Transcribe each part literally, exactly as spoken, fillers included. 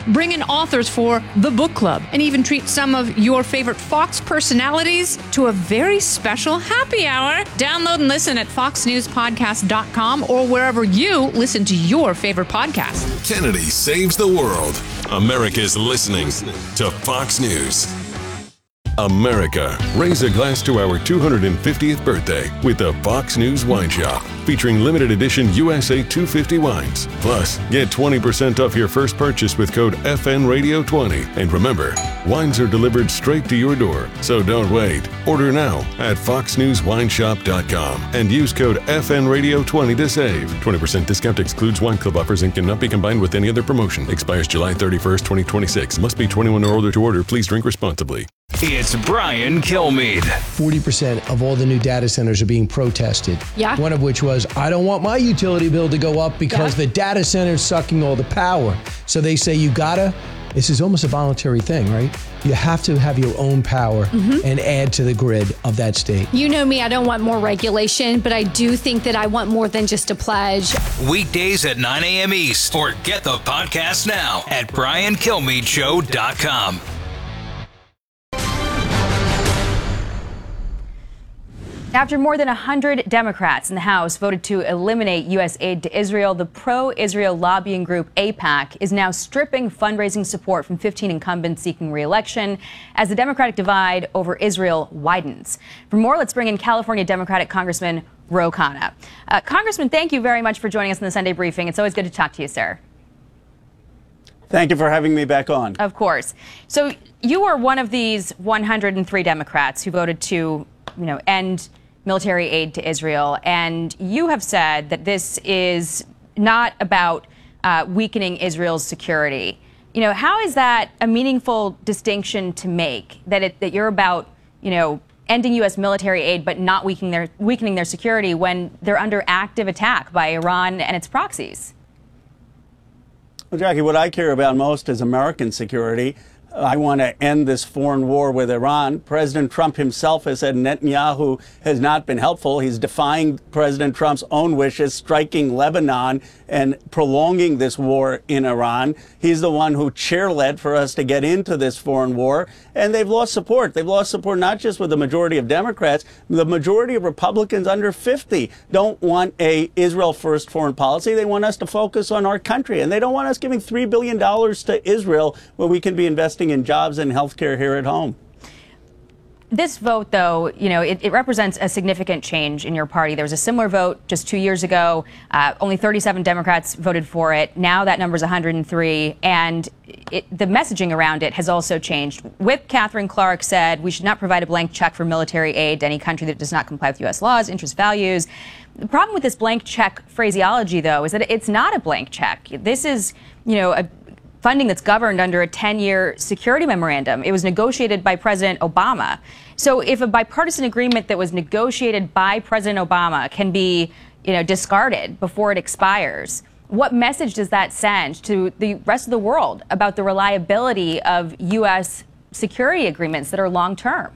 bring in authors for the book club, and even treat some of your favorite Fox personalities to a very special happy hour. Download and listen at fox news podcast dot com or wherever you listen to your favorite podcast. Kennedy saves the world. America's listening to Fox News. America, raise a glass to our two hundred fiftieth birthday with the Fox News Wine Shop, featuring limited edition U S A two fifty wines. Plus, get twenty percent off your first purchase with code F N radio twenty. And remember, wines are delivered straight to your door, so don't wait. Order now at fox news wine shop dot com and use code F N radio twenty to save. twenty percent discount excludes wine club offers and cannot be combined with any other promotion. Expires July thirty-first, twenty twenty-six. Must be twenty-one or older to order. Please drink responsibly. It's Brian Kilmeade. forty percent of all the new data centers are being protested. Yeah. One of which was, I don't want my utility bill to go up because Yeah. the data center is sucking all the power. So they say you gotta, this is almost a voluntary thing, right? You have to have your own power Mm-hmm. and add to the grid of that state. You know me, I don't want more regulation, but I do think that I want more than just a pledge. Weekdays at nine a.m. East, or get the podcast now at brian kilmeade show dot com. After more than one hundred Democrats in the House voted to eliminate U S aid to Israel, the pro-Israel lobbying group AIPAC is now stripping fundraising support from fifteen incumbents seeking re-election as the Democratic divide over Israel widens. For more, let's bring in California Democratic Congressman Ro Khanna. Uh, Congressman, thank you very much for joining us in the Sunday briefing. It's always good to talk to you, sir. Thank you for having me back on. Of course. So you were one of these one hundred three Democrats who voted to, you know, end military aid to Israel, and you have said that this is not about uh, weakening Israel's security. You know, how is that a meaningful distinction to make? That it, that you're about, you know, ending U S military aid but not weakening their weakening their security when they're under active attack by Iran and its proxies? Well, Jackie, what I care about most is American security. I want to end this foreign war with Iran. President Trump himself has said Netanyahu has not been helpful. He's defying President Trump's own wishes, striking Lebanon and prolonging this war in Iran. He's the one who chair-led for us to get into this foreign war. And they've lost support. They've lost support not just with the majority of Democrats. The majority of Republicans under fifty don't want a Israel-first foreign policy. They want us to focus on our country. And they don't want us giving three billion dollars to Israel when we can be investing in jobs and health care here at home. This vote, though, you know, it, it represents a significant change in your party. There was a similar vote just two years ago. Uh, only thirty-seven Democrats voted for it. Now that number is one hundred three, and it, the messaging around it has also changed. Whip Catherine Clark said we should not provide a blank check for military aid to any country that does not comply with U S laws, interest, values. The problem with this blank check phraseology, though, is that it's not a blank check. This is, you know, a funding that's governed under a ten-year security memorandum. It was negotiated by President Obama. So if a bipartisan agreement that was negotiated by President Obama can be, you know, discarded before it expires, what message does that send to the rest of the world about the reliability of U S security agreements that are long-term?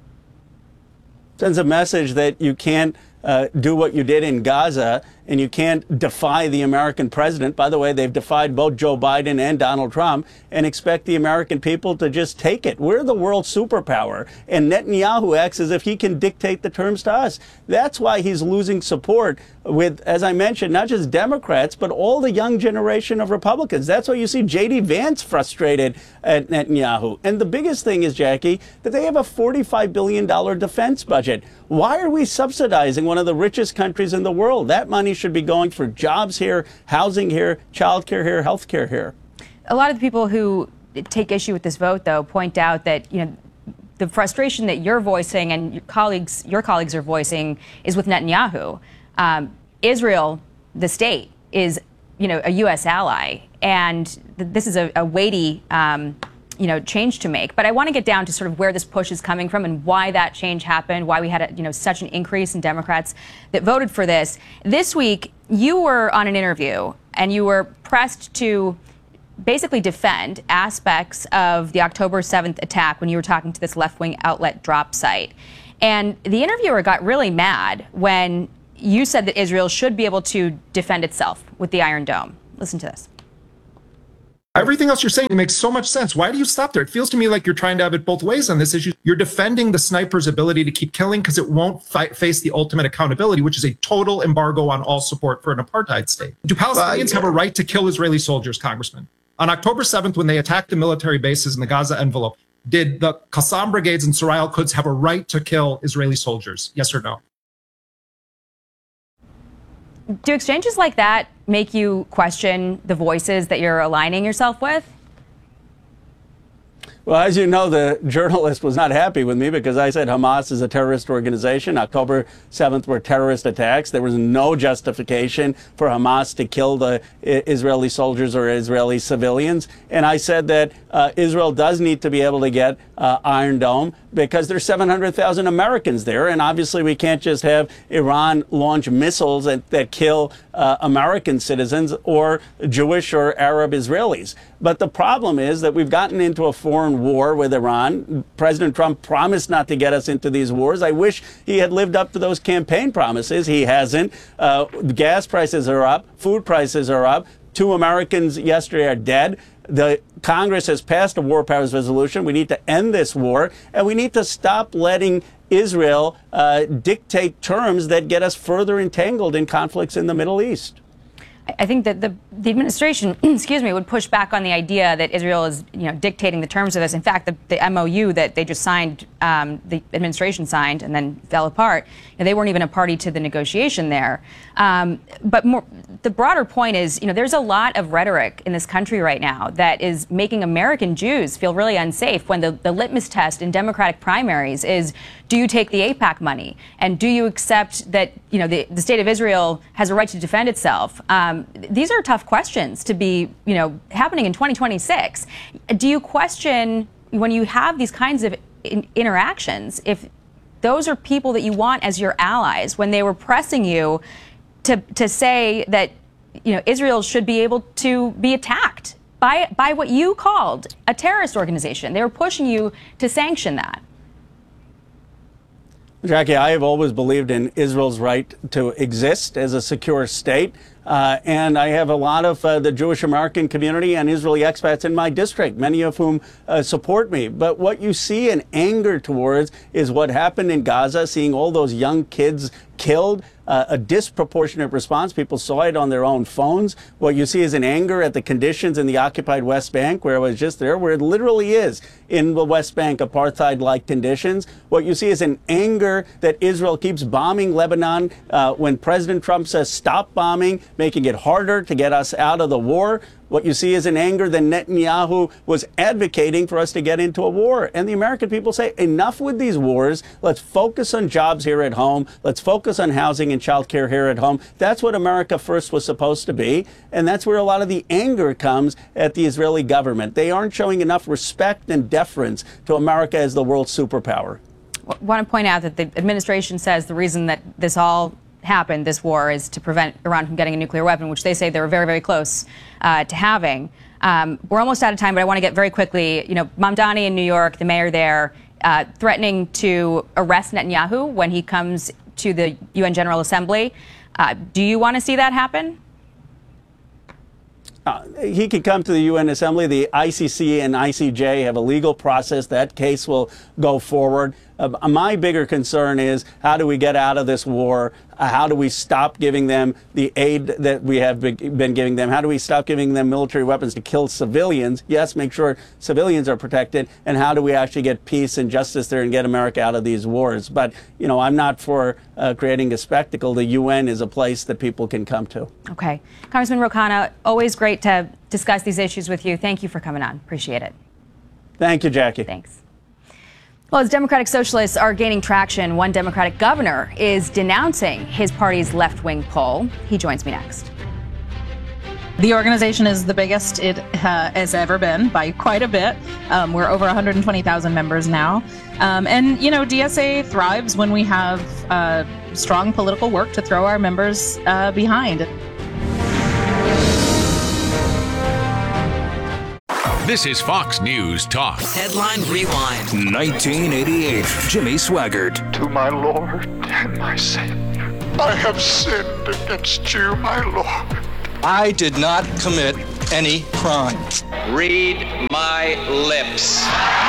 Sends a message that you can't uh, do what you did in Gaza, and you can't defy the American president. By the way, they've defied both Joe Biden and Donald Trump, and expect the American people to just take it. We're the world superpower, and Netanyahu acts as if he can dictate the terms to us. That's why he's losing support with, as I mentioned, not just Democrats, but all the young generation of Republicans. That's why you see J D Vance frustrated at Netanyahu. And the biggest thing is, Jackie, that they have a forty-five billion dollars defense budget. Why are we subsidizing one of the richest countries in the world? That money should be going for jobs here, housing here, childcare here, healthcare here. A lot of the people who take issue with this vote, though, point out that, you know, the frustration that you're voicing and your colleagues, your colleagues are voicing is with Netanyahu. Um, Israel, the state, is, you know, a U S ally, and th- this is a, a weighty, um, you know, change to make. But I want to get down to sort of where this push is coming from and why that change happened, why we had, a, you know, such an increase in Democrats that voted for this. This week, you were on an interview and you were pressed to basically defend aspects of the October seventh attack when you were talking to this left-wing outlet drop site. And the interviewer got really mad when you said that Israel should be able to defend itself with the Iron Dome. Listen to this. Everything else you're saying makes so much sense. Why do you stop there? It feels to me like you're trying to have it both ways on this issue. You're defending the sniper's ability to keep killing because it won't fight, face the ultimate accountability, which is a total embargo on all support for an apartheid state. Do Palestinians have a right to kill Israeli soldiers, Congressman? On October seventh, when they attacked the military bases in the Gaza envelope, did the Qassam brigades and Suraya al-Quds have a right to kill Israeli soldiers? Yes or no? Do exchanges like that make you question the voices that you're aligning yourself with? Well, as you know, the journalist was not happy with me because I said Hamas is a terrorist organization. October seventh were terrorist attacks. There was no justification for Hamas to kill the Israeli soldiers or Israeli civilians. And I said that uh, Israel does need to be able to get uh, Iron Dome because there's seven hundred thousand Americans there. And obviously we can't just have Iran launch missiles that, that kill uh, American citizens or Jewish or Arab Israelis. But the problem is that we've gotten into a foreign war with Iran. President Trump promised not to get us into these wars. I wish he had lived up to those campaign promises. He hasn't. Uh, gas prices are up. Food prices are up. Two Americans yesterday are dead. The Congress has passed a war powers resolution. We need to end this war, and we need to stop letting Israel uh, dictate terms that get us further entangled in conflicts in the Middle East. I think that the, the administration, excuse me, would push back on the idea that Israel is, you know, dictating the terms of this. In fact, the, the M O U that they just signed, um, the administration signed and then fell apart, you know, they weren't even a party to the negotiation there. Um, but more, the broader point is, you know, there's a lot of rhetoric in this country right now that is making American Jews feel really unsafe when the, the litmus test in Democratic primaries is, do you take the AIPAC money? And do you accept that, you know, the, the state of Israel has a right to defend itself? Um, these are tough questions to be, you know, happening in twenty twenty-six. Do you question, when you have these kinds of in interactions, if those are people that you want as your allies, when they were pressing you to, to say that, you know, Israel should be able to be attacked by, by what you called a terrorist organization? They were pushing you to sanction that. Jackie, I have always believed in Israel's right to exist as a secure state. Uh, and I have a lot of uh, the Jewish American community and Israeli expats in my district, many of whom uh, support me. But what you see in anger towards is what happened in Gaza, seeing all those young kids killed, uh, a disproportionate response. People saw it on their own phones. What you see is an anger at the conditions in the occupied West Bank, where I was just there, where it literally is in the West Bank, apartheid-like conditions. What you see is an anger that Israel keeps bombing Lebanon uh, when President Trump says stop bombing, making it harder to get us out of the war. What you see is an anger that Netanyahu was advocating for us to get into a war. And the American people say, enough with these wars. Let's focus on jobs here at home. Let's focus on housing and child care here at home. That's what America First was supposed to be. And that's where a lot of the anger comes at the Israeli government. They aren't showing enough respect and deference to America as the world superpower. I want to point out that the administration says the reason that this all happened, this war, is to prevent Iran from getting a nuclear weapon, which they say they were very, very close uh, to having. Um, we're almost out of time, but I want to get very quickly, you know, Mamdani in New York, the mayor there, uh, threatening to arrest Netanyahu when he comes to the U N General Assembly. Uh, do you want to see that happen? Uh, he could come to the U N Assembly. The I C C and I C J have a legal process. That case will go forward. Uh, my bigger concern is, how do we get out of this war? Uh, how do we stop giving them the aid that we have been giving them? How do we stop giving them military weapons to kill civilians? Yes, make sure civilians are protected. And how do we actually get peace and justice there and get America out of these wars? But, you know, I'm not for uh, creating a spectacle. The U N is a place that people can come to. Okay. Congressman Ro Khanna, always great to discuss these issues with you. Thank you for coming on. Appreciate it. Thank you, Jackie. Thanks. Well, as Democratic Socialists are gaining traction, one Democratic governor is denouncing his party's left-wing poll. He joins me next. The organization is the biggest it uh, has ever been by quite a bit. Um, we're over one hundred twenty thousand members now. Um, and, you know, D S A thrives when we have uh, strong political work to throw our members uh, behind. This is Fox News Talk. Headline Rewind. nineteen eighty-eight. Jimmy Swaggart. To my Lord and my Savior, I have sinned against you, my Lord. I did not commit any crime. Read my lips.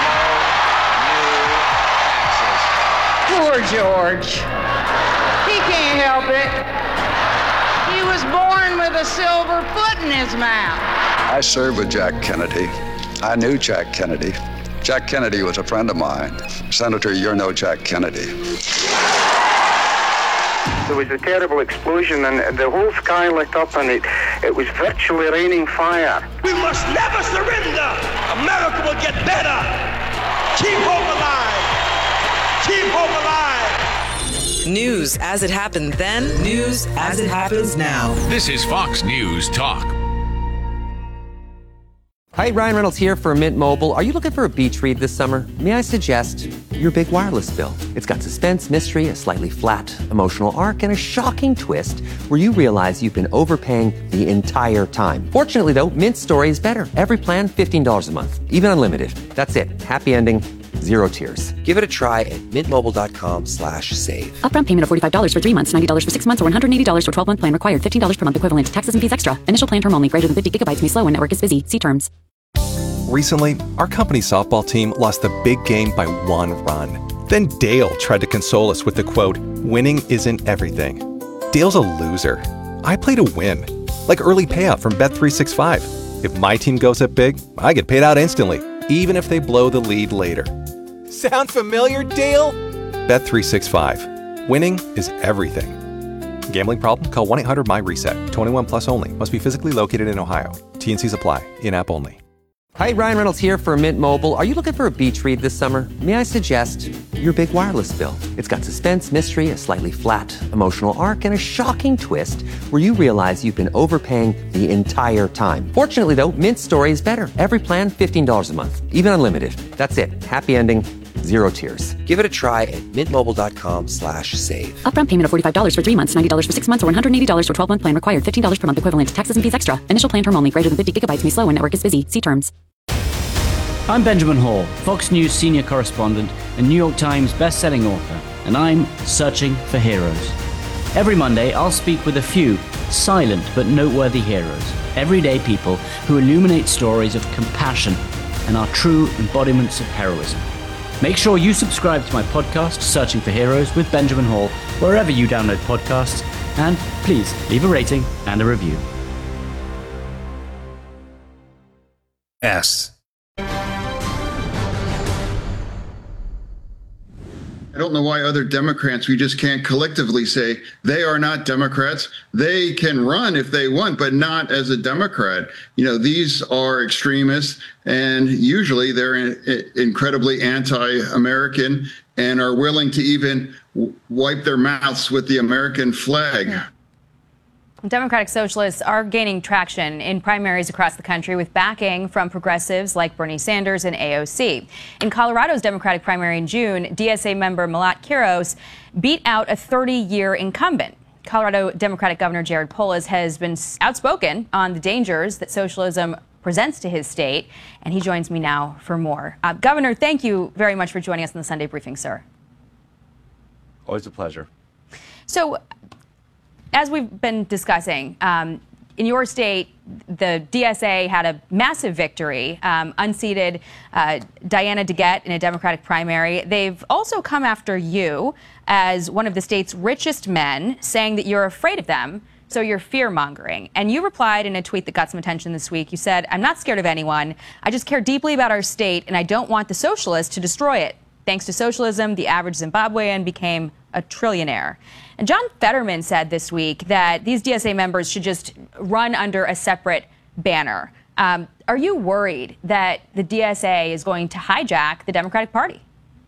Poor George. He can't help it. He was born with a silver foot in his mouth. I served with Jack Kennedy. I knew Jack Kennedy. Jack Kennedy was a friend of mine. Senator, you're no Jack Kennedy. There was a terrible explosion and the whole sky lit up and it, it was virtually raining fire. We must never surrender. America will get better. Keep hope alive. Keep hope alive. News as it happened then, news as it happens now. This is Fox News Talk. Hi, Ryan Reynolds here for Mint Mobile. Are you looking for a beach read this summer? May I suggest your big wireless bill? It's got suspense, mystery, a slightly flat emotional arc, and a shocking twist where you realize you've been overpaying the entire time. Fortunately, though, Mint's story is better. Every plan, fifteen dollars a month, even unlimited. That's it. Happy ending. Zero tears. Give it a try at mintmobile.com slash save. Upfront payment of forty-five dollars for three months, ninety dollars for six months, or one hundred eighty dollars for twelve-month plan required. fifteen dollars per month equivalent. Taxes and fees extra. Initial plan term only. Greater than fifty gigabytes may slow when network is busy. See terms. Recently, our company softball team lost the big game by one run. Then Dale tried to console us with the quote, "Winning isn't everything." Dale's a loser. I play to win. Like early payout from Bet three sixty-five. If my team goes up big, I get paid out instantly, even if they blow the lead later. Sound familiar, Dale? Bet three sixty-five. Winning is everything. Gambling problem? Call one eight hundred M Y reset. twenty-one plus only. Must be physically located in Ohio. T and Cs apply. In-app only. Hi, Ryan Reynolds here for Mint Mobile. Are you looking for a beach read this summer? May I suggest your big wireless bill? It's got suspense, mystery, a slightly flat emotional arc, and a shocking twist where you realize you've been overpaying the entire time. Fortunately, though, Mint's story is better. Every plan, fifteen dollars a month, even unlimited. That's it. Happy ending. Zero tears. Give it a try at mintmobile.com slash save. Upfront payment of forty-five dollars for three months, ninety dollars for six months, or one hundred eighty dollars for twelve-month plan required. fifteen dollars per month equivalent. Taxes and fees extra. Initial plan term only. Greater than fifty gigabytes may slow when network is busy. See terms. I'm Benjamin Hall, Fox News senior correspondent and New York Times best-selling author, and I'm searching for heroes. Every Monday, I'll speak with a few silent but noteworthy heroes, everyday people who illuminate stories of compassion and are true embodiments of heroism. Make sure you subscribe to my podcast, Searching for Heroes with Benjamin Hall, wherever you download podcasts, and please leave a rating and a review. S. I don't know why other Democrats, we just can't collectively say they are not Democrats. They can run if they want, but not as a Democrat. You know, these are extremists, and usually they're in, incredibly anti-American and are willing to even w- wipe their mouths with the American flag. Yeah. Democratic Socialists are gaining traction in primaries across the country with backing from progressives like Bernie Sanders and A O C. In Colorado's Democratic primary in June, D S A member Malat Quiros beat out a thirty-year incumbent. Colorado Democratic Governor Jared Polis has been outspoken on the dangers that socialism presents to his state, and he joins me now for more. Uh, Governor, thank you very much for joining us in the Sunday briefing, sir. Always a pleasure. So, as we've been discussing, um, in your state, the D S A had a massive victory, um, unseated uh, Diana DeGette in a Democratic primary. They've also come after you as one of the state's richest men, saying that you're afraid of them, so you're fear-mongering. And you replied in a tweet that got some attention this week. You said, "I'm not scared of anyone. I just care deeply about our state, and I don't want the socialists to destroy it. Thanks to socialism, the average Zimbabwean became a trillionaire." And John Fetterman said this week that these D S A members should just run under a separate banner. Um, are you worried that the D S A is going to hijack the Democratic Party?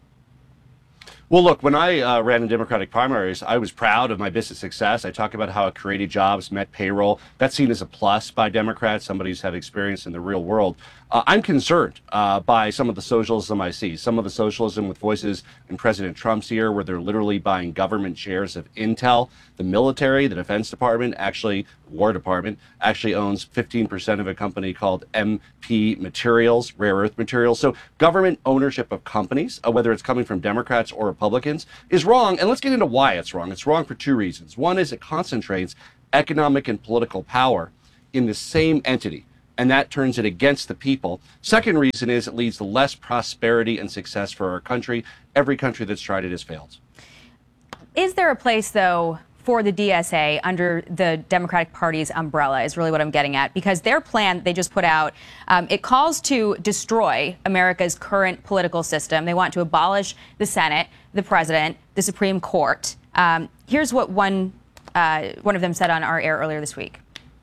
Well, look, when I uh, ran in Democratic primaries, I was proud of my business success. I talk about how it created jobs, met payroll. That's seen as a plus by Democrats, somebody who's had experience in the real world. Uh, I'm concerned uh, by some of the socialism I see, some of the socialism with voices in President Trump's ear, where they're literally buying government shares of Intel. The military, the Defense Department, actually, War Department, actually owns fifteen percent of a company called M P Materials, rare earth materials. So government ownership of companies, uh, whether it's coming from Democrats or Republicans, is wrong. And let's get into why it's wrong. It's wrong for two reasons. One is it concentrates economic and political power in the same entity. and that turns it against the people. Second reason is it leads to less prosperity and success for our country. Every country that's tried it has failed. Is there a place, though, for the D S A under the Democratic Party's umbrella is really what I'm getting at, because their plan that they just put out, um, it calls to destroy America's current political system. They want to abolish the Senate, the president, the Supreme Court. Um, here's what one, uh, one of them said on our air earlier this week.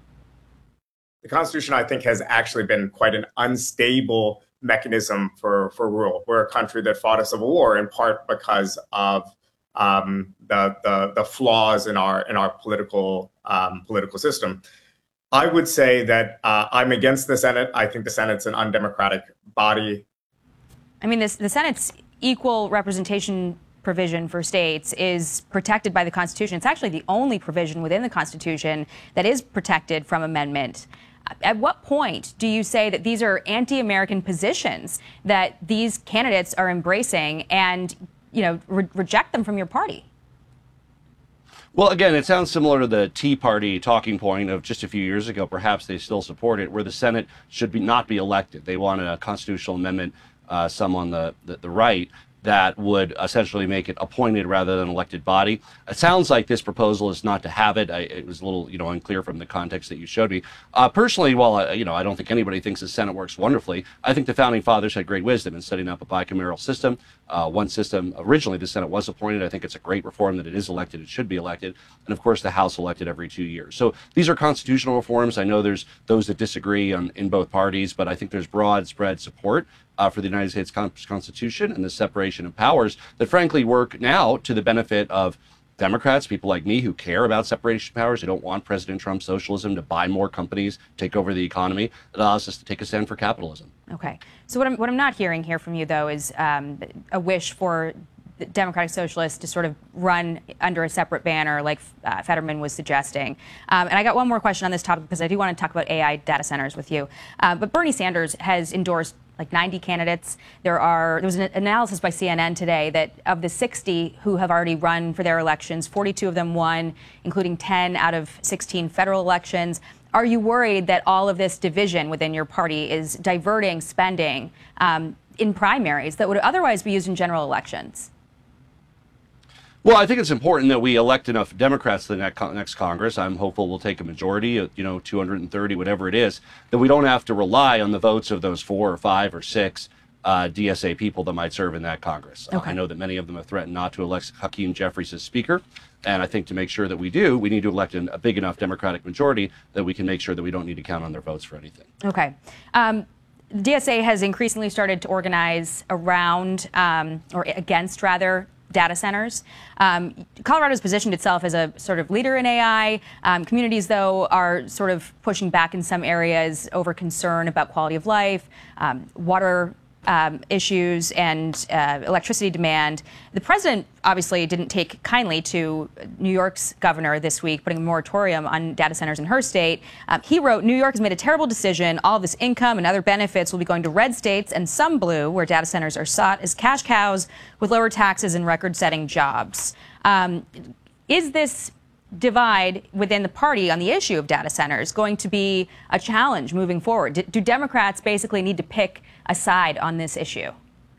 The Constitution, I think, has actually been quite an unstable mechanism for, for rule. We're a country that fought a civil war in part because of Um, the, the the flaws in our in our political um, political system. I would say that uh, I'm against the Senate. I think the Senate's an undemocratic body. I mean, this, the Senate's equal representation provision for states is protected by the Constitution. It's actually the only provision within the Constitution that is protected from amendment. At what point do you say that these are anti-American positions that these candidates are embracing and you know, re reject them from your party? Well, again, it sounds similar to the Tea Party talking point of just a few years ago. Perhaps they still support it, where the Senate should be not be elected. They want a constitutional amendment, uh, some on the, the, the right, that would essentially make it appointed rather than elected body. It sounds like this proposal is not to have it. I, it was a little, you know, unclear from the context that you showed me. Uh, personally, while I, you know, I don't think anybody thinks the Senate works wonderfully, I think the founding fathers had great wisdom in setting up a bicameral system. Uh, one system, originally the Senate was appointed. I think it's a great reform that it is elected. It should be elected. And of course, the House elected every two years. So these are constitutional reforms. I know there's those that disagree on, in both parties, but I think there's broad spread support Uh, for the United States Constitution and the separation of powers that frankly work now to the benefit of Democrats, people like me who care about separation of powers. They don't want President Trump's socialism to buy more companies, take over the economy. It allows us to take a stand for capitalism. Okay. So what I'm, what I'm not hearing here from you, though, is um, a wish for the Democratic Socialists to sort of run under a separate banner like uh, Fetterman was suggesting. Um, and I got one more question on this topic because I do want to talk about A I data centers with you. Uh, but Bernie Sanders has endorsed like ninety candidates. There are, there was an analysis by C N N today that of the sixty who have already run for their elections, forty-two of them won, including ten out of sixteen federal elections. Are you worried that all of this division within your party is diverting spending um, in primaries that would otherwise be used in general elections? Well, I think it's important that we elect enough Democrats to the next Congress. I'm hopeful we'll take a majority, you know, two hundred thirty, whatever it is, that we don't have to rely on the votes of those four or five or six uh, D S A people that might serve in that Congress. Okay. Uh, I know that many of them have threatened not to elect Hakeem Jeffries as Speaker. And I think to make sure that we do, we need to elect an, a big enough Democratic majority that we can make sure that we don't need to count on their votes for anything. Okay. Um, D S A has increasingly started to organize around, um, or against rather, data centers. Um, Colorado's positioned itself as a sort of leader in A I. Um, communities, though, are sort of pushing back in some areas over concern about quality of life, um, water um, issues, and uh, electricity demand. The president obviously didn't take kindly to New York's governor this week, putting a moratorium on data centers in her state. Um, he wrote, "New York has made a terrible decision. All of this income and other benefits will be going to red states and some blue, where data centers are sought as cash cows with lower taxes and record-setting jobs." Um, is this divide within the party on the issue of data centers going to be a challenge moving forward? Do, do Democrats basically need to pick a side on this issue?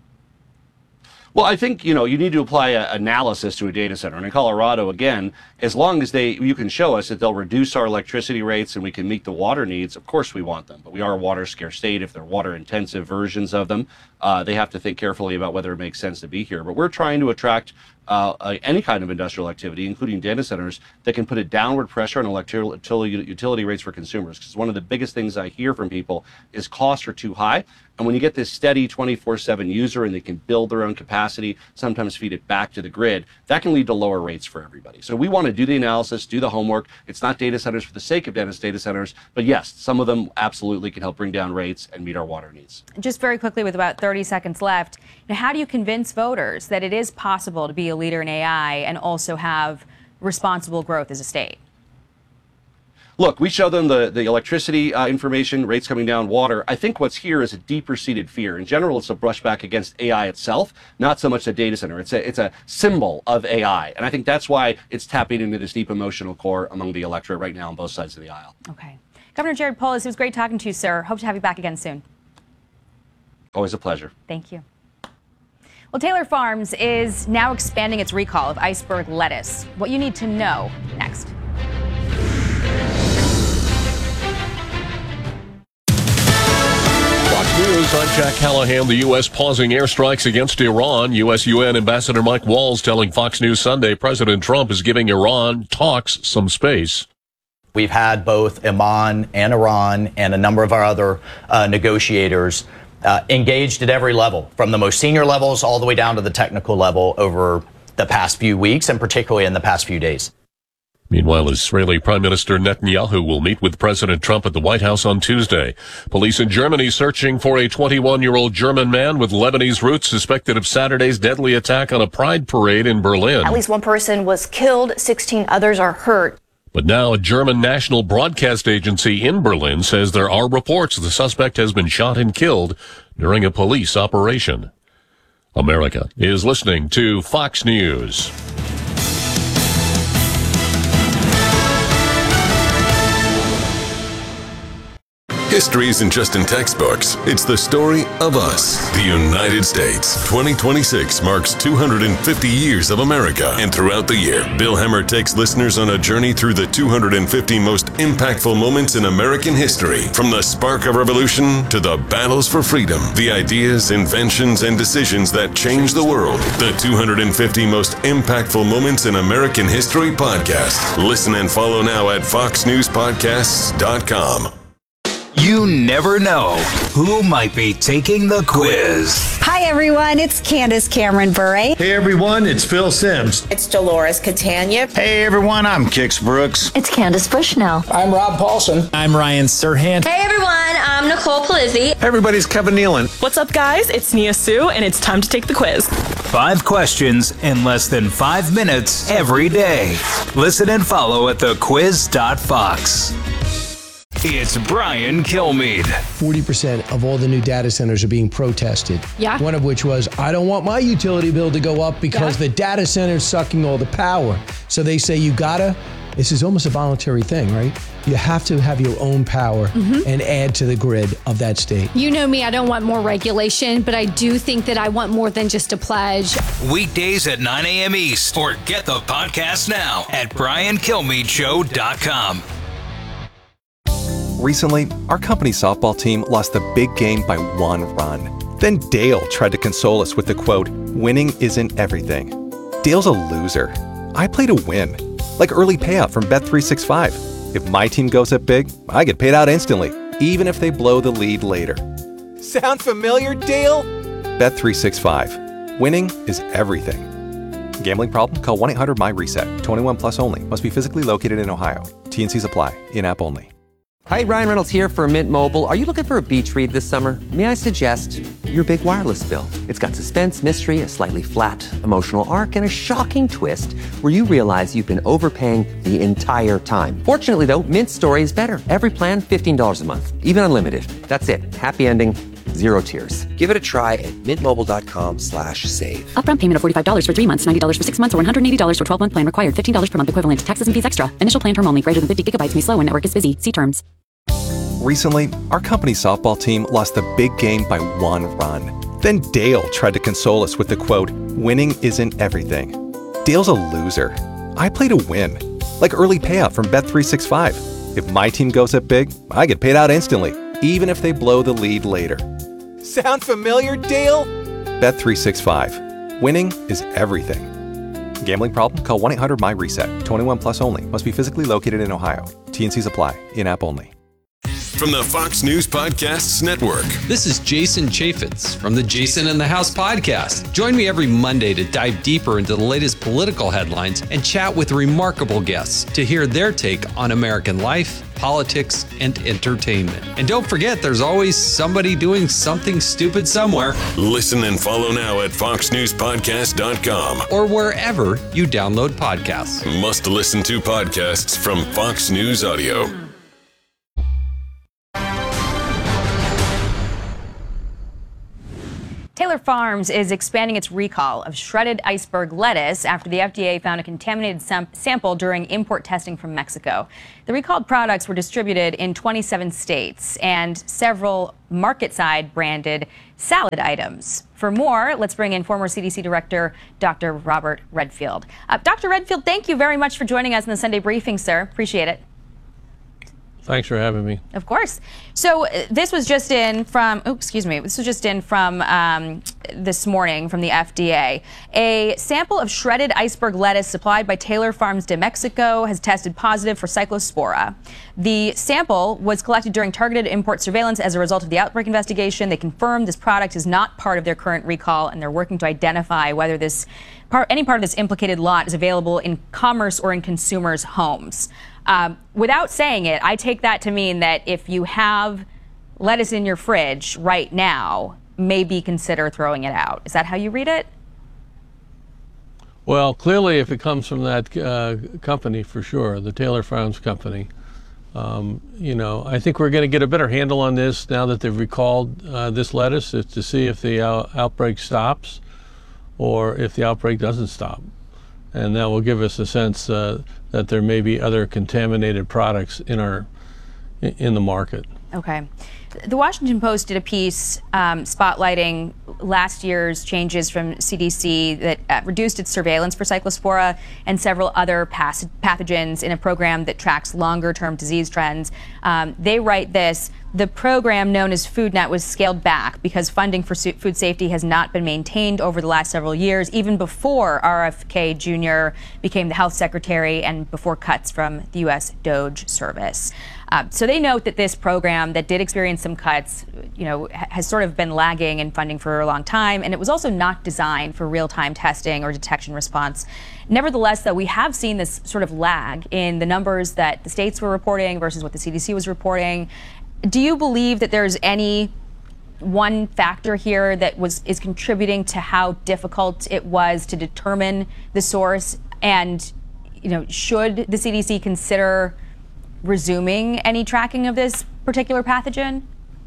Well, I think, you know, you need to apply an analysis to a data center. And in Colorado, again, as long as they, you can show us that they'll reduce our electricity rates and we can meet the water needs, of course we want them. But we are a water scarce state. If they're water intensive versions of them, uh, they have to think carefully about whether it makes sense to be here. But we're trying to attract uh, uh, any kind of industrial activity, including data centers, that can put a downward pressure on electricity utility rates for consumers. Because one of the biggest things I hear from people is costs are too high. And when you get this steady twenty-four seven user and they can build their own capacity, sometimes feed it back to the grid, that can lead to lower rates for everybody. So we want to do the analysis, do the homework. It's not data centers for the sake of data centers, but yes, some of them absolutely can help bring down rates and meet our water needs. Just very quickly, with about thirty seconds left, now how do you convince voters that it is possible to be a leader in A I and also have responsible growth as a state? Look, we show them the, the electricity uh, information, rates coming down, water. I think what's here is a deeper seated fear. In general, it's a brushback against A I itself, not so much the data center. It's a, it's a symbol of A I. And I think that's why it's tapping into this deep emotional core among the electorate right now on both sides of the aisle. Okay. Governor Jared Polis, it was great talking to you, sir. Hope to have you back again soon. Always a pleasure. Thank you. Well, Taylor Farms is now expanding its recall of iceberg lettuce. What you need to know next. Fox News, I'm Jack Callahan. The U S pausing airstrikes against Iran. U S U N Ambassador Mike Walls telling Fox News Sunday President Trump is giving Iran talks some space. We've had both Oman and Iran and a number of our other uh, negotiators uh, engaged at every level, from the most senior levels all the way down to the technical level over the past few weeks and particularly in the past few days. Meanwhile, Israeli Prime Minister Netanyahu will meet with President Trump at the White House on Tuesday. Police in Germany searching for a twenty-one-year-old German man with Lebanese roots suspected of Saturday's deadly attack on a pride parade in Berlin. At least one person was killed, sixteen others are hurt. But now a German national broadcast agency in Berlin says there are reports the suspect has been shot and killed during a police operation. America is listening to Fox News. History isn't just in textbooks. It's the story of us, the United States. twenty twenty-six marks two hundred fifty years of America. And throughout the year, Bill Hemmer takes listeners on a journey through the two hundred fifty most impactful moments in American history. From the spark of revolution to the battles for freedom, the ideas, inventions, and decisions that changed the world. The two hundred fifty most impactful moments in American history podcast. Listen and follow now at fox news podcasts dot com. You never know who might be taking the quiz. Hi, everyone. It's Candace Cameron Bure. Hey, everyone. It's Phil Sims. It's Dolores Catania. Hey, everyone. I'm Kix Brooks. It's Candace Bushnell. I'm Rob Paulson. I'm Ryan Serhant. Hey, everyone. I'm Nicole Polizzi. Hey, everybody's Kevin Nealon. What's up, guys? It's Nia Sue, and it's time to take the quiz. Five questions in less than five minutes every day. Listen and follow at the quiz dot fox. It's Brian Kilmeade. forty percent of all the new data centers are being protested. Yeah. One of which was, I don't want my utility bill to go up because yeah. the data center is sucking all the power. So they say you gotta, this is almost a voluntary thing, right? You have to have your own power mm-hmm. and add to the grid of that state. You know me, I don't want more regulation, but I do think that I want more than just a pledge. Weekdays at nine a.m. East, or get the podcast now at brian kilmeade show dot com. Recently, our company softball team lost the big game by one run. Then Dale tried to console us with the quote, winning isn't everything. Dale's a loser. I play to win. Like early payout from Bet three sixty-five. If my team goes up big, I get paid out instantly, even if they blow the lead later. Sound familiar, Dale? Bet three sixty-five. Winning is everything. Gambling problem? Call one eight hundred my reset. twenty-one plus only. Must be physically located in Ohio. T and Cs apply. In-app only. Hi, Ryan Reynolds here for Mint Mobile. Are you looking for a beach read this summer? May I suggest your big wireless bill? It's got suspense, mystery, a slightly flat emotional arc, and a shocking twist where you realize you've been overpaying the entire time. Fortunately, though, Mint's story is better. Every plan, fifteen dollars a month, even unlimited. That's it. Happy ending, zero tears. Give it a try at mintmobile.com slash save. Upfront payment of forty-five dollars for three months, ninety dollars for six months, or one hundred eighty dollars for twelve-month plan required. fifteen dollars per month equivalent. Taxes and fees extra. Initial plan term only. Greater than fifty gigabytes may slow when network is busy. See terms. Recently, our company softball team lost the big game by one run. Then Dale tried to console us with the quote, winning isn't everything. Dale's a loser. I play to win. Like early payout from Bet three sixty-five. If my team goes up big, I get paid out instantly, even if they blow the lead later. Sound familiar, Dale? Bet three sixty-five. Winning is everything. Gambling problem? Call one eight hundred my reset. twenty-one plus only. Must be physically located in Ohio. T and Cs apply. In-app only. From the Fox News Podcasts Network. This is Jason Chaffetz from the Jason in the House podcast. Join me every Monday to dive deeper into the latest political headlines and chat with remarkable guests to hear their take on American life, politics, and entertainment. And don't forget, there's always somebody doing something stupid somewhere. Listen and follow now at fox news podcast dot com or wherever you download podcasts. Must listen to podcasts from Fox News Audio. Taylor Farms is expanding its recall of shredded iceberg lettuce after the F D A found a contaminated sam- sample during import testing from Mexico. The recalled products were distributed in twenty-seven states and several market-side branded salad items. For more, let's bring in former C D C Director Doctor Robert Redfield. Uh, Doctor Redfield, thank you very much for joining us in the Sunday briefing, sir. Appreciate it. Thanks for having me. Of course. So uh, this was just in from, oh, excuse me, this was just in from um, this morning from the F D A. A sample of shredded iceberg lettuce supplied by Taylor Farms de Mexico has tested positive for Cyclospora. The sample was collected during targeted import surveillance as a result of the outbreak investigation. They confirmed this product is not part of their current recall, and they're working to identify whether this part, any part of this implicated lot is available in commerce or in consumers' homes. Um, without saying it, I take that to mean that if you have lettuce in your fridge right now, maybe consider throwing it out. Is that how you read it? Well, clearly, if it comes from that uh, company, for sure, the Taylor Farms company, um, you know, I think we're going to get a better handle on this now that they've recalled uh, this lettuce, is to see if the out- outbreak stops or if the outbreak doesn't stop. And that will give us a sense uh, that there may be other contaminated products in our in the market. Okay. The Washington Post did a piece um, spotlighting last year's changes from C D C that uh, reduced its surveillance for Cyclospora and several other pas- pathogens in a program that tracks longer-term disease trends. Um, they write this: the program known as FoodNet was scaled back because funding for su- food safety has not been maintained over the last several years, even before R F K Junior became the health secretary and before cuts from the U S D O J service. Uh, so they note that this program that did experience some cuts, you know, has sort of been lagging in funding for a long time, and it was also not designed for real-time testing or detection response. Nevertheless, though, we have seen this sort of lag in the numbers that the states were reporting versus what the C D C was reporting. Do you believe that there's any one factor here that was is contributing to how difficult it was to determine the source? And, you know, should the C D C consider resuming any tracking of this particular pathogen?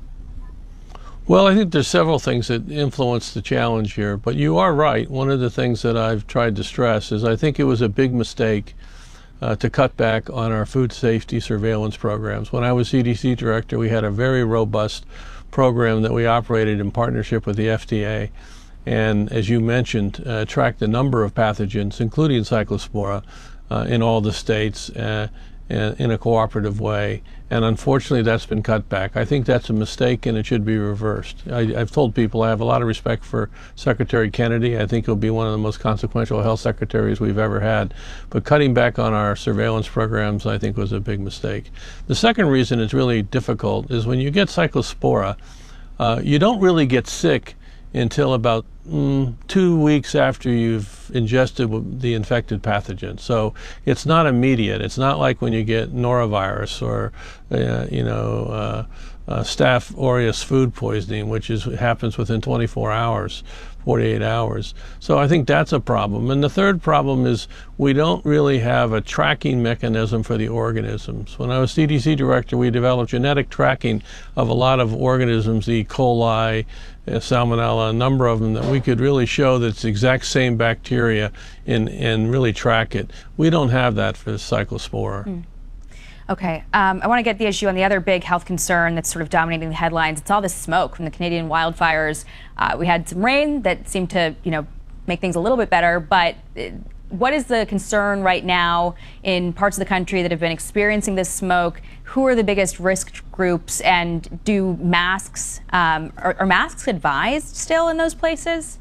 Well, I think there's several things that influence the challenge here, but you are right. One of the things that I've tried to stress is I think it was a big mistake uh, to cut back on our food safety surveillance programs. When I was C D C director, we had a very robust program that we operated in partnership with the F D A, and as you mentioned, uh, tracked a number of pathogens, including Cyclospora, uh, in all the states, uh, in a cooperative way, and unfortunately that's been cut back. I think that's a mistake and it should be reversed. I, I've told people I have a lot of respect for Secretary Kennedy. I think he'll be one of the most consequential health secretaries we've ever had, but cutting back on our surveillance programs I think was a big mistake. The second reason it's really difficult is when you get Cyclospora, uh, you don't really get sick until about mm, two weeks after you've ingested the infected pathogen. So it's not immediate. It's not like when you get norovirus or, uh, you know, uh, uh, Staph aureus food poisoning, which is happens within twenty-four hours, forty-eight hours. So I think that's a problem. And the third problem is we don't really have a tracking mechanism for the organisms. When I was C D C director, we developed genetic tracking of a lot of organisms, E. coli, uh, Salmonella, a number of them that we could really show that it's the exact same bacteria and, and really track it. We don't have that for Cyclospora. Mm. Okay, um, I want to get the issue on the other big health concern that's sort of dominating the headlines. It's all this smoke from the Canadian wildfires. Uh, we had some rain that seemed to, you know, make things a little bit better, but what is the concern right now in parts of the country that have been experiencing this smoke? Who are the biggest risk groups, and do masks, um, are, are masks advised still in those places?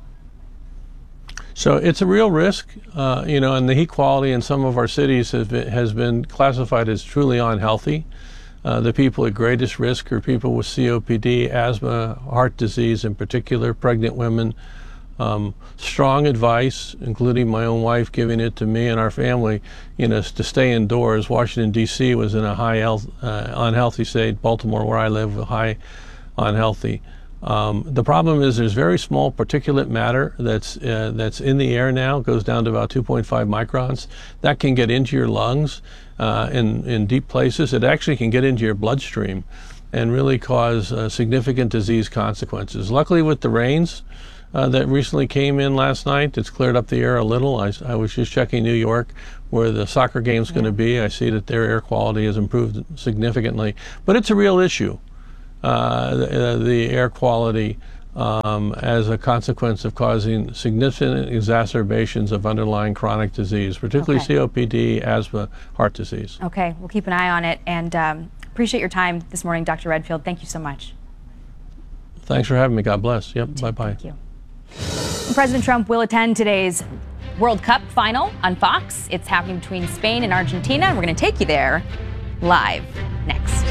So it's a real risk, uh, you know, and the heat quality in some of our cities has been, has been classified as truly unhealthy. Uh, the people at greatest risk are people with C O P D, asthma, heart disease in particular, pregnant women. Um, strong advice, including my own wife giving it to me and our family, you know, to stay indoors. Washington, D C was in a high health, uh, unhealthy state. Baltimore, where I live, high unhealthy. Um, the problem is there's very small particulate matter that's uh, that's in the air now. It goes down to about two point five microns. That can get into your lungs uh, in, in deep places. It actually can get into your bloodstream. and really cause uh, significant disease consequences. Luckily, with the rains uh, that recently came in last night, it's cleared up the air a little. I, I was just checking New York, where the soccer game's yeah. going to be. I see that their air quality has improved significantly. But it's a real issue, uh, the, the air quality um, as a consequence of causing significant exacerbations of underlying chronic disease, particularly okay. C O P D, asthma, heart disease. Okay, we'll keep an eye on it. And um, appreciate your time this morning, Doctor Redfield. Thank you so much. Thanks for having me. God bless. Yep, bye-bye. Thank you. President Trump will attend today's World Cup final on Fox. It's happening between Spain and Argentina, and we're going to take you there live next.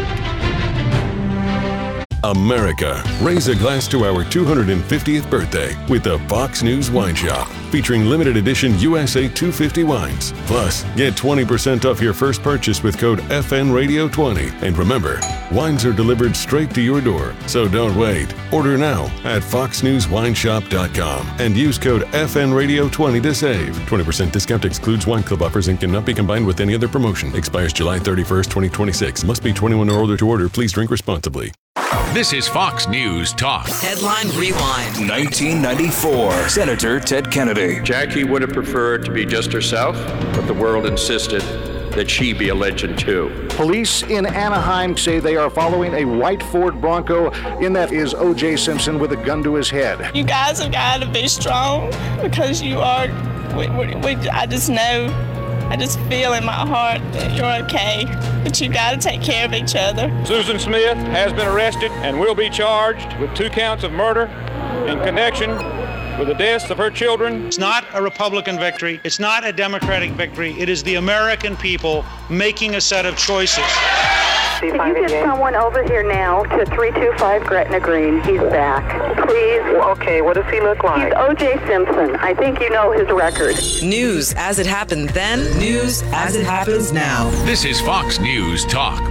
America, raise a glass to our two hundred fiftieth birthday with the Fox News Wine Shop, featuring limited edition U S A two fifty wines. Plus, get twenty percent off your first purchase with code F N Radio twenty. And remember, wines are delivered straight to your door, so don't wait. Order now at fox news wine shop dot com and use code F N Radio twenty to save. twenty percent discount excludes wine club offers and cannot be combined with any other promotion. Expires July thirty-first, twenty twenty-six. Must be twenty-one or older to order. Please drink responsibly. This is Fox News Talk. Headline Rewind. nineteen ninety-four. Senator Ted Kennedy. Jackie would have preferred to be just herself, but the world insisted that she be a legend too. Police in Anaheim say they are following a white Ford Bronco. In that is O J Simpson with a gun to his head. You guys have got to be strong because you are, we, we, we, I just know, I just feel in my heart that you're okay, but you got to take care of each other. Susan Smith has been arrested and will be charged with two counts of murder in connection with the deaths of her children. It's not a Republican victory. It's not a Democratic victory. It is the American people making a set of choices. Can you get someone over here now to three two five Gretna Green? He's back. Please. Okay, what does he look like? He's O J Simpson. I think you know his record. News as it happened then, news as it happens now. This is Fox News Talk.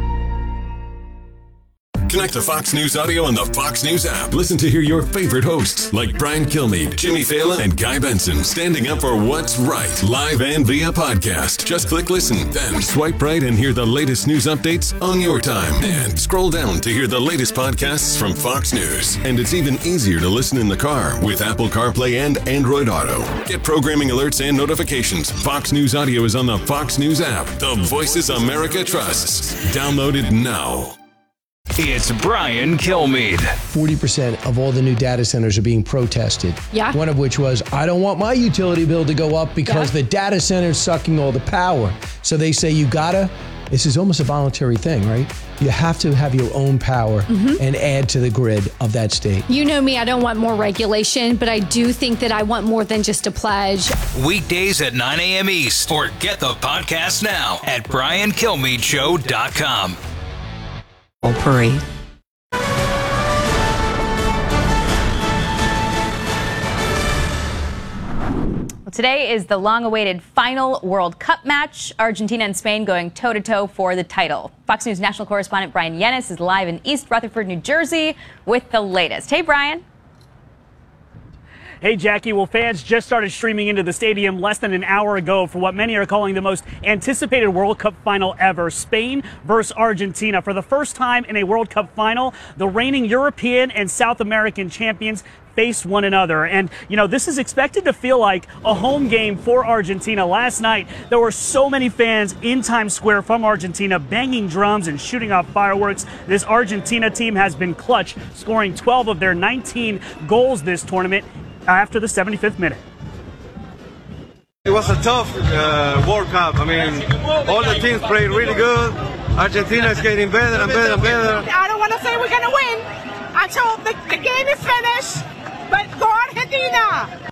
Connect to Fox News Audio on the Fox News app. Listen to hear your favorite hosts like Brian Kilmeade, Jimmy Fallon, and Guy Benson standing up for what's right, live and via podcast. Just click listen, then swipe right and hear the latest news updates on your time. And scroll down to hear the latest podcasts from Fox News. And it's even easier to listen in the car with Apple CarPlay and Android Auto. Get programming alerts and notifications. Fox News Audio is on the Fox News app. The voices America trusts. Download it now. It's Brian Kilmeade. forty percent of all the new data centers are being protested. Yeah. One of which was, I don't want my utility bill to go up because yeah. the data center is sucking all the power. So they say you gotta, this is almost a voluntary thing, right? You have to have your own power mm-hmm. and add to the grid of that state. You know me, I don't want more regulation, but I do think that I want more than just a pledge. Weekdays at nine a.m. East, or get the podcast now at brian kilmeade show dot com. Parade. Well, today is the long-awaited final World Cup match. Argentina and Spain going toe-to-toe for the title. Fox News national correspondent Brian Yennis is live in East Rutherford, New Jersey with the latest. Hey, Brian. Hey, Jackie. Well, fans just started streaming into the stadium less than an hour ago for what many are calling the most anticipated World Cup final ever, Spain versus Argentina. For the first time in a World Cup final, the reigning European and South American champions face one another. And, you know, this is expected to feel like a home game for Argentina. Last night, there were so many fans in Times Square from Argentina banging drums and shooting off fireworks. This Argentina team has been clutch, scoring twelve of their nineteen goals this tournament after the seventy-fifth minute. It was a tough uh, World Cup. I mean, all the teams played really good. Argentina is getting better and better and better. I don't want to say we're going to win until the, the game is finished, but go Argentina!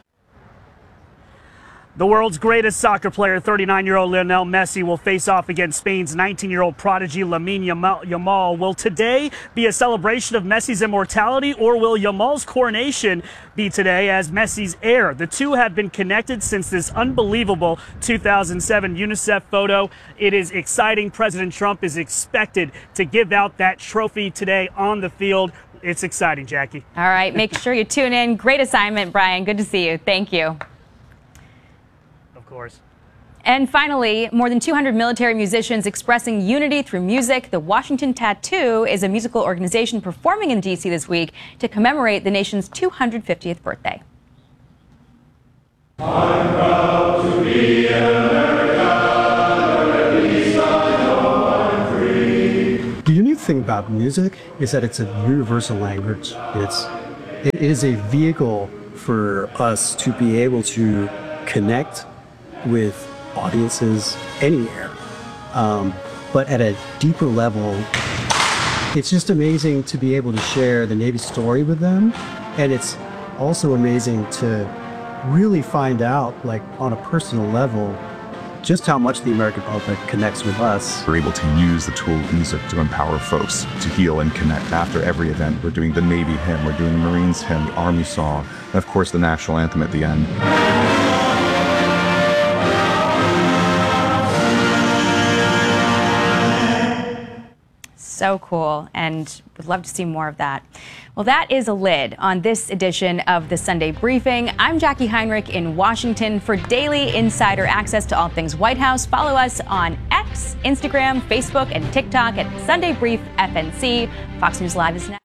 The world's greatest soccer player, thirty-nine-year-old Lionel Messi, will face off against Spain's nineteen-year-old prodigy Lamine Yamal. Will today be a celebration of Messi's immortality, or will Yamal's coronation be today as Messi's heir? The two have been connected since this unbelievable two thousand seven UNICEF photo. It is exciting. President Trump is expected to give out that trophy today on the field. It's exciting, Jackie. All right, make sure you tune in. Great assignment, Brian. Good to see you. Thank you. Of course. And finally, more than two hundred military musicians expressing unity through music. The Washington Tattoo is a musical organization performing in D C this week to commemorate the nation's two hundred fiftieth birthday. I'm proud to be an American, at least I know I'm free. The unique thing about music is that it's a universal language. It's, it is a vehicle for us to be able to connect with audiences anywhere. Um, but at a deeper level, it's just amazing to be able to share the Navy story with them. And it's also amazing to really find out, like on a personal level, just how much the American public connects with us. We're able to use the tool of music to empower folks to heal and connect. After every event, we're doing the Navy hymn, we're doing the Marines hymn, the Army song, and of course the national anthem at the end. So cool, and would love to see more of that. Well, that is a lid on this edition of the Sunday Briefing. I'm Jackie Heinrich in Washington. For daily insider access to all things White House, follow us on X, Instagram, Facebook, and TikTok at Sunday Brief F N C. Fox News Live is next.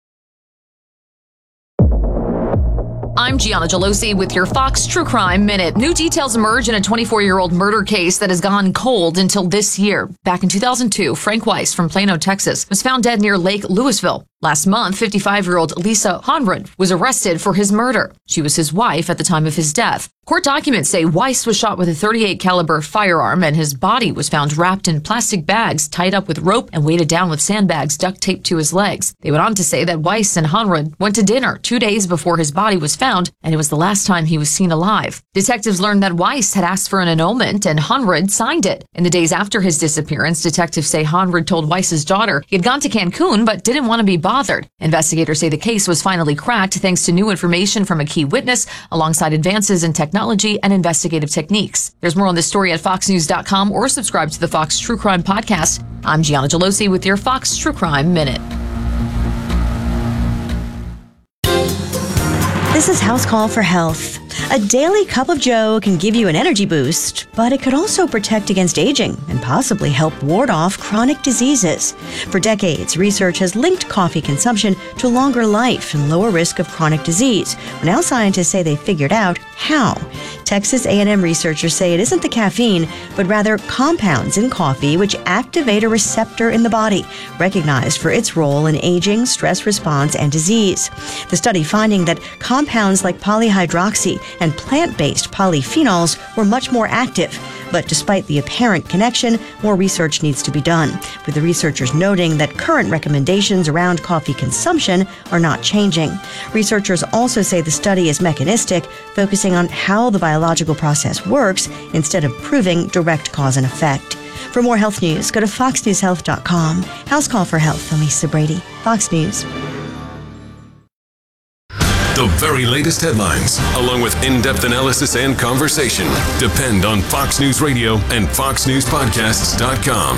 I'm Gianna Gelosi with your Fox True Crime Minute. New details emerge in a twenty-four-year-old murder case that has gone cold until this year. Back in two thousand two, Frank Weiss from Plano, Texas, was found dead near Lake Louisville. Last month, fifty-five-year-old Lisa Honrud was arrested for his murder. She was his wife at the time of his death. Court documents say Weiss was shot with a thirty-eight caliber firearm, and his body was found wrapped in plastic bags, tied up with rope, and weighted down with sandbags duct taped to his legs. They went on to say that Weiss and Honrud went to dinner two days before his body was found, and it was the last time he was seen alive. Detectives learned that Weiss had asked for an annulment, and Honrud signed it. In the days after his disappearance, detectives say Honrud told Weiss's daughter he had gone to Cancun but didn't want to be bothered. Investigators say the case was finally cracked thanks to new information from a key witness, alongside advances in technology and investigative techniques. There's more on this story at fox news dot com or subscribe to the Fox True Crime Podcast. I'm Gianna Gelosi with your Fox True Crime Minute. This is House Call for Health. A daily cup of joe can give you an energy boost, but it could also protect against aging and possibly help ward off chronic diseases. For decades, research has linked coffee consumption to longer life and lower risk of chronic disease. Well, now scientists say they figured out how. Texas A and M researchers say it isn't the caffeine, but rather compounds in coffee which activate a receptor in the body, recognized for its role in aging, stress response, and disease. The study finding that compounds like polyhydroxy and plant-based polyphenols were much more active. But despite the apparent connection, more research needs to be done, with the researchers noting that current recommendations around coffee consumption are not changing. Researchers also say the study is mechanistic, focusing on how the biological process works instead of proving direct cause and effect. For more health news, go to fox news health dot com. House Call for Health, I'm Lisa Brady, Fox News. The very latest headlines, along with in-depth analysis and conversation, depend on Fox News Radio and fox news podcasts dot com.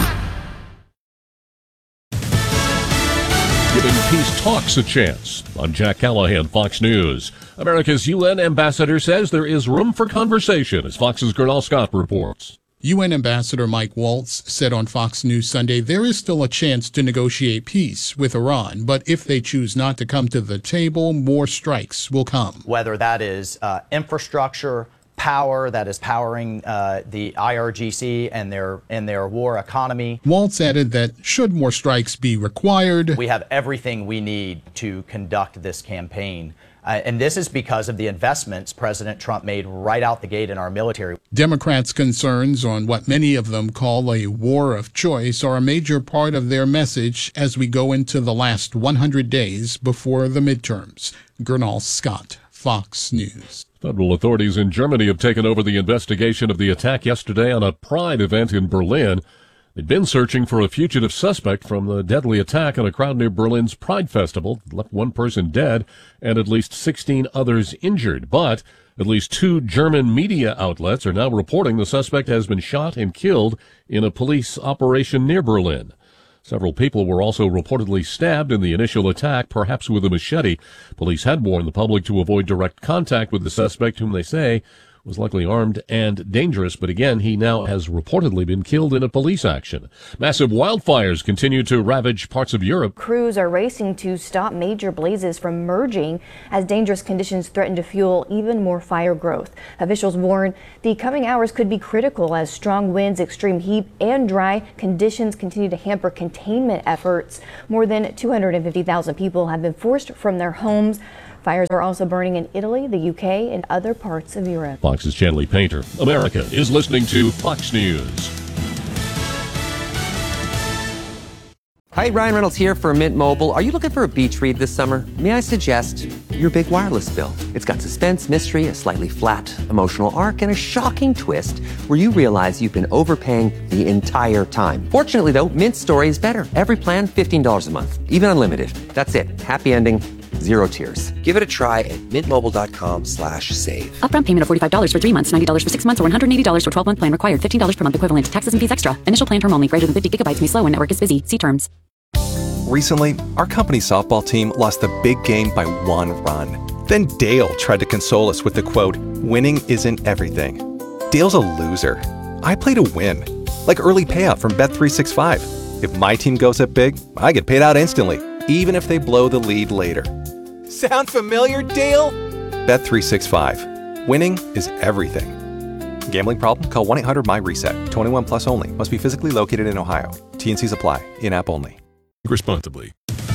Giving peace talks a chance. I'm Jack Callahan, Fox News. America's U N ambassador says there is room for conversation, as Fox's Gernal Scott reports. U N Ambassador Mike Waltz said on Fox News Sunday there is still a chance to negotiate peace with Iran, but if they choose not to come to the table, more strikes will come. Whether that is uh, infrastructure, power that is powering uh, the I R G C and their and their war economy. Waltz added that should more strikes be required, we have everything we need to conduct this campaign. Uh, and this is because of the investments President Trump made right out the gate in our military. Democrats' concerns on what many of them call a war of choice are a major part of their message as we go into the last one hundred days before the midterms. Gernal Scott, Fox News. Federal authorities in Germany have taken over the investigation of the attack yesterday on a Pride event in Berlin. They'd been searching for a fugitive suspect from the deadly attack on a crowd near Berlin's Pride Festival that left one person dead and at least sixteen others injured. But at least two German media outlets are now reporting the suspect has been shot and killed in a police operation near Berlin. Several people were also reportedly stabbed in the initial attack, perhaps with a machete. Police had warned the public to avoid direct contact with the suspect, whom they say was likely armed and dangerous, but again, he now has reportedly been killed in a police action. Massive wildfires continue to ravage parts of Europe. Crews are racing to stop major blazes from merging as dangerous conditions threaten to fuel even more fire growth. Officials warn the coming hours could be critical as strong winds, extreme heat, and dry conditions continue to hamper containment efforts. More than two hundred fifty thousand people have been forced from their homes. Fires are also burning in Italy, the U K, and other parts of Europe. Fox's Chanley Painter. America is listening to Fox News. Hi, Ryan Reynolds here for Mint Mobile. Are you looking for a beach read this summer? May I suggest your big wireless bill? It's got suspense, mystery, a slightly flat emotional arc, and a shocking twist where you realize you've been overpaying the entire time. Fortunately, though, Mint's story is better. Every plan, fifteen dollars a month, even unlimited. That's it. Happy ending. Zero tears. Give it a try at mintmobile.com slash save. Upfront payment of forty-five dollars for three months, ninety dollars for six months, or one hundred eighty dollars for twelve-month plan required. fifteen dollars per month equivalent. Taxes and fees extra. Initial plan term only. Greater than fifty gigabytes may slow when network is busy. See terms. Recently, our company softball team lost a big game by one run. Then Dale tried to console us with the quote, "Winning isn't everything." Dale's a loser. I play to win. Like early payout from Bet three sixty-five. If my team goes up big, I get paid out instantly, even if they blow the lead later. Sound familiar, Dale? Bet three sixty-five. Winning is everything. Gambling problem? Call one eight hundred M Y reset. twenty-one plus only. Must be physically located in Ohio. T N Cs apply. In-app only. Responsibly.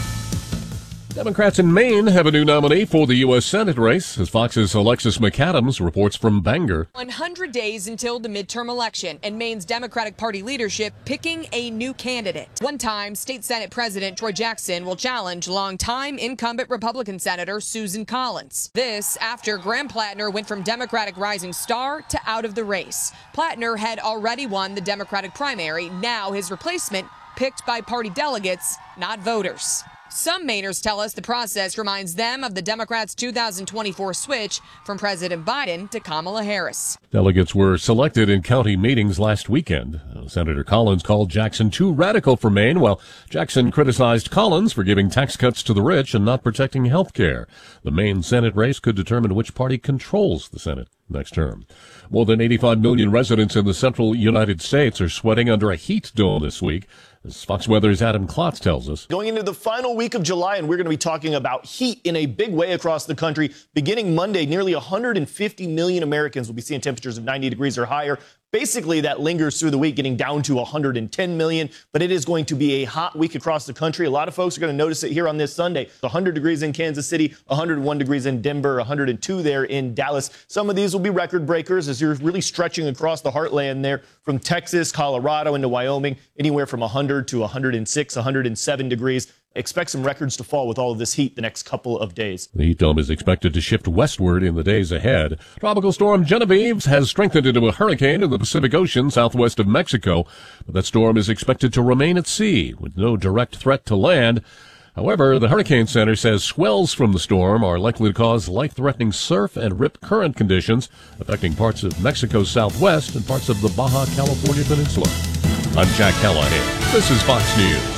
Democrats in Maine have a new nominee for the U S Senate race, as Fox's Alexis McAdams reports from Bangor. one hundred days until the midterm election, and Maine's Democratic Party leadership picking a new candidate. One-time State Senate President Troy Jackson will challenge longtime incumbent Republican Senator Susan Collins. This after Graham Plattner went from Democratic rising star to out of the race. Plattner had already won the Democratic primary. Now his replacement picked by party delegates, not voters. Some Mainers tell us the process reminds them of the Democrats' two thousand twenty-four switch from President Biden to Kamala Harris. Delegates were selected in county meetings last weekend. Senator Collins called Jackson too radical for Maine, while Jackson criticized Collins for giving tax cuts to the rich and not protecting health care. The Maine Senate race could determine which party controls the Senate next term. More than eighty-five million residents in the central United States are sweating under a heat dome this week. As Fox Weather's Adam Klotz tells us. Going into the final week of July, and we're going to be talking about heat in a big way across the country. Beginning Monday, nearly one hundred fifty million Americans will be seeing temperatures of ninety degrees or higher. Basically, that lingers through the week, getting down to one hundred ten million. But it is going to be a hot week across the country. A lot of folks are going to notice it here on this Sunday. one hundred degrees in Kansas City, one hundred one degrees in Denver, one hundred two there in Dallas. Some of these will be record breakers as you're really stretching across the heartland there from Texas, Colorado into Wyoming, anywhere from one hundred to one hundred six, one hundred seven degrees. Expect some records to fall with all of this heat the next couple of days. The heat dome is expected to shift westward in the days ahead. Tropical storm Genevieve has strengthened into a hurricane in the Pacific Ocean southwest of Mexico, but that storm is expected to remain at sea with no direct threat to land. However, the Hurricane Center says swells from the storm are likely to cause life-threatening surf and rip current conditions affecting parts of Mexico's southwest and parts of the Baja California Peninsula. I'm Jack Callahan. This is Fox News.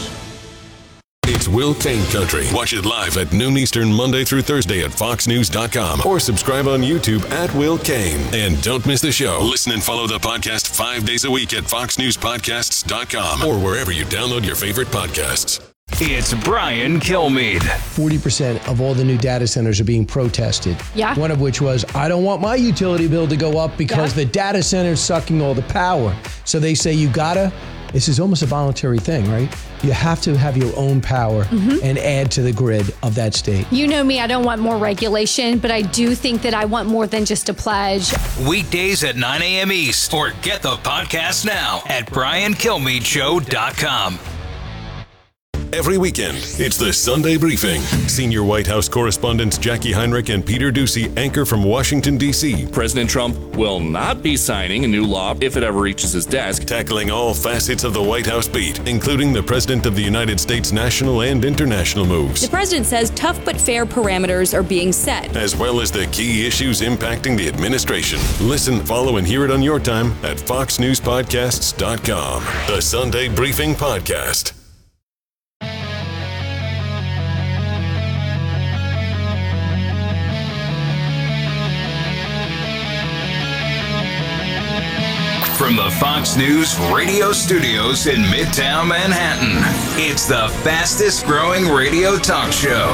It's Will Kane Country. Watch it live at noon Eastern Monday through Thursday at fox news dot com or subscribe on YouTube at Will Kane. And don't miss the show. Listen and follow the podcast five days a week at fox news podcasts dot com or wherever you download your favorite podcasts. It's Brian Kilmeade. forty percent of all the new data centers are being protested. Yeah. One of which was, I don't want my utility bill to go up because Yeah. the data center is sucking all the power. So they say you gotta, this is almost a voluntary thing, right? You have to have your own power and add to the grid of that state. You know me, I don't want more regulation, but I do think that I want more than just a pledge. Weekdays at nine a.m. East. Or get the podcast now at brian kilmeade show dot com. Every weekend, it's the Sunday Briefing. Senior White House correspondents Jackie Heinrich and Peter Doocy anchor from Washington, D C President Trump will not be signing a new law if it ever reaches his desk. Tackling all facets of the White House beat, including the President of the United States' national and international moves. The president says tough but fair parameters are being set, as well as the key issues impacting the administration. Listen, follow, and hear it on your time at fox news podcasts dot com. The Sunday Briefing Podcast. From the Fox News radio studios in Midtown Manhattan, it's the fastest growing radio talk show.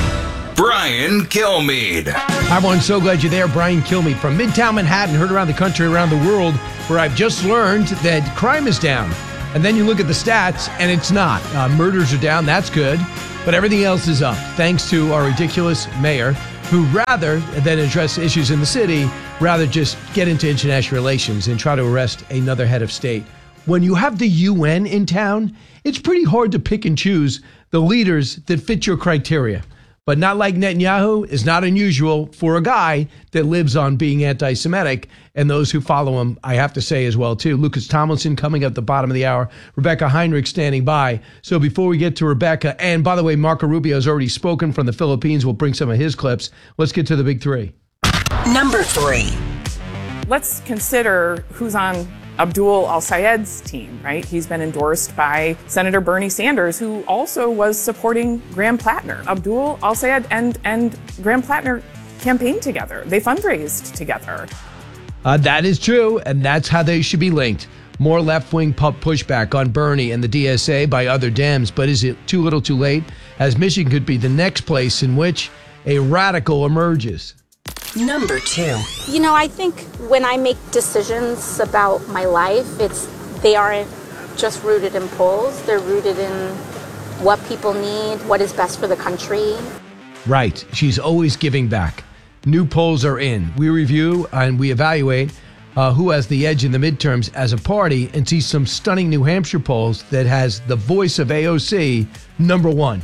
Brian Kilmeade. Hi, everyone. So glad you're there. Brian Kilmeade from Midtown Manhattan, heard around the country, around the world, where I've just learned that crime is down. And then you look at the stats, and it's not. Uh, murders are down. That's good. But everything else is up, thanks to our ridiculous mayor, who rather than address issues in the city, rather just get into international relations and try to arrest another head of state. When you have the U N in town, it's pretty hard to pick and choose the leaders that fit your criteria. But not like Netanyahu is not unusual for a guy that lives on being anti-Semitic, and those who follow him, I have to say as well, too. Lucas Tomlinson coming up at the bottom of the hour. Rebecca Heinrich standing by. So before we get to Rebecca, and by the way, Marco Rubio has already spoken from the Philippines. We'll bring some of his clips. Let's get to the big three. Number three. Let's consider who's on Abdul al-Sayed's team, right? He's been endorsed by Senator Bernie Sanders, who also was supporting Graham Plattner. Abdul al-Sayed and, and Graham Plattner campaigned together. They fundraised together. Uh, that is true, and that's how they should be linked. More left-wing pub pushback on Bernie and the D S A by other Dems, but is it too little too late? As Michigan could be the next place in which a radical emerges. Number two. You know, I think when I make decisions about my life, it's they aren't just rooted in polls. They're rooted in what people need, what is best for the country. Right. She's always giving back. New polls are in. We review and we evaluate uh, who has the edge in the midterms as a party and see some stunning New Hampshire polls that has the voice of A O C number one.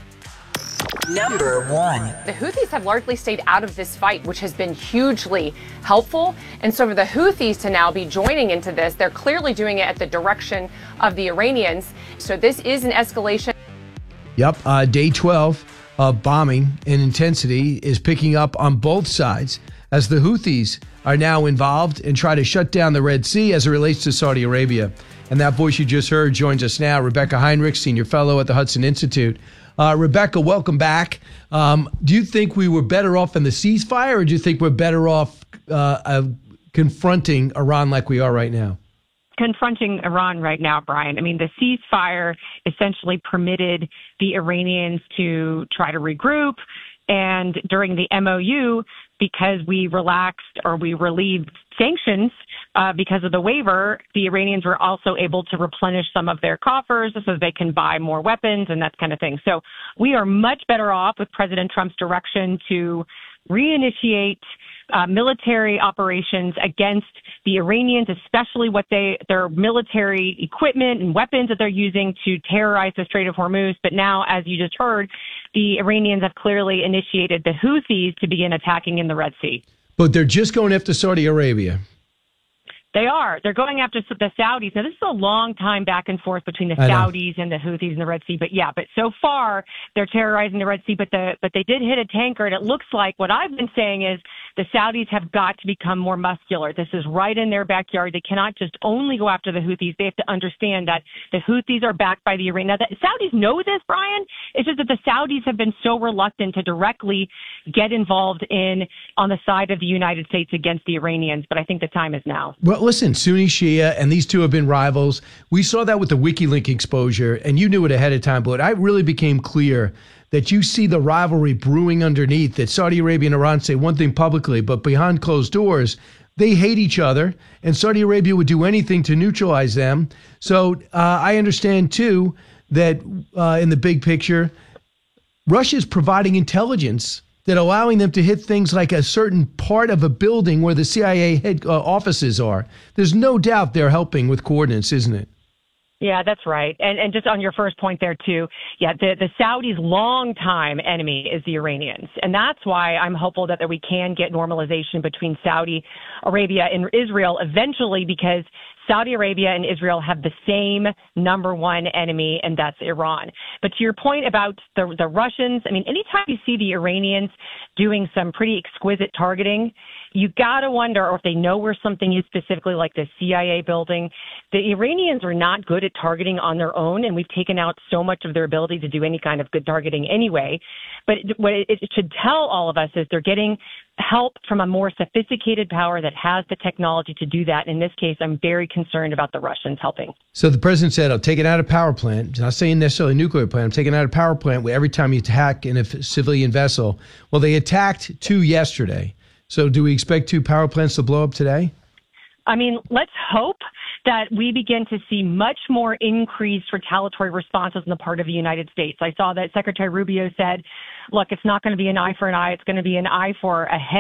Number one. The Houthis have largely stayed out of this fight, which has been hugely helpful. And so for the Houthis to now be joining into this, they're clearly doing it at the direction of the Iranians. So this is an escalation. Yep. Uh, day twelve of bombing and intensity is picking up on both sides as the Houthis are now involved and try to shut down the Red Sea as it relates to Saudi Arabia. And that voice you just heard joins us now, Rebecca Heinrich, senior fellow at the Hudson Institute. Uh, Rebecca, welcome back. Um, do you think we were better off in the ceasefire, or do you think we're better off uh, uh, confronting Iran like we are right now? Confronting Iran right now, Brian. I mean, the ceasefire essentially permitted the Iranians to try to regroup. And during the M O U, because we relaxed or we relieved sanctions uh, because of the waiver, the Iranians were also able to replenish some of their coffers so they can buy more weapons and that kind of thing. So we are much better off with President Trump's direction to reinitiate uh, military operations against the Iranians, especially what they their military equipment and weapons that they're using to terrorize the Strait of Hormuz. But now, as you just heard, the Iranians have clearly initiated the Houthis to begin attacking in the Red Sea. But they're just going after Saudi Arabia. They are. They're going after the Saudis. Now, this is a long time back and forth between the Saudis and the Houthis in the Red Sea. But yeah, but so far they're terrorizing the Red Sea. But the but they did hit a tanker, and it looks like what I've been saying is the Saudis have got to become more muscular. This is right in their backyard. They cannot just only go after the Houthis. They have to understand that the Houthis are backed by the Iranians. Now, the Saudis know this, Brian. It's just that the Saudis have been so reluctant to directly get involved in on the side of the United States against the Iranians. But I think the time is now. Well, listen, Sunni Shia, and these two have been rivals. We saw that with the WikiLeaks exposure, and you knew it ahead of time, but it really became clear that you see the rivalry brewing underneath, that Saudi Arabia and Iran say one thing publicly, but behind closed doors, they hate each other, and Saudi Arabia would do anything to neutralize them. So uh, I understand, too, that uh, in the big picture, Russia's providing intelligence that allowing them to hit things like a certain part of a building where the C I A head uh, offices are. There's no doubt they're helping with coordinates, isn't it? Yeah, that's right. And and just on your first point there, too, yeah, the, the Saudis' longtime enemy is the Iranians. And that's why I'm hopeful that, that we can get normalization between Saudi Arabia and Israel eventually, because Saudi Arabia and Israel have the same number one enemy, and that's Iran. But to your point about the the Russians, I mean, anytime you see the Iranians doing some pretty exquisite targeting. You got to wonder, or if they know where something is specifically, like the C I A building. The Iranians are not good at targeting on their own, and we've taken out so much of their ability to do any kind of good targeting anyway. But what it should tell all of us is they're getting help from a more sophisticated power that has the technology to do that. In this case, I'm very concerned about the Russians helping. So the president said, I'm taking out a power plant. He's not saying necessarily a nuclear plant. I'm taking out a power plant where every time you attack in a civilian vessel. Well, they attacked two yesterday. So do we expect two power plants to blow up today? I mean, let's hope that we begin to see much more increased retaliatory responses on the part of the United States. I saw that Secretary Rubio said, look, it's not going to be an eye for an eye. It's going to be an eye for a head.